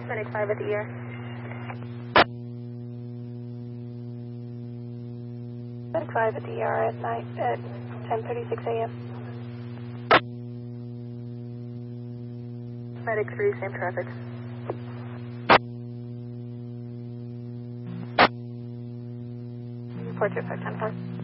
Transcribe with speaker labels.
Speaker 1: Medic 5 at the ER. Medic 5 at the ER at night at 10:36 a.m. Medic 3, same traffic. Report to effect 10-4.